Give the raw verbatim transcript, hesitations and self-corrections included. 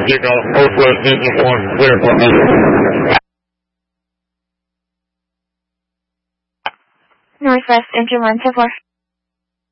Takeoff, Northwest Engine one, clear for me. Northwest Engine one, two four.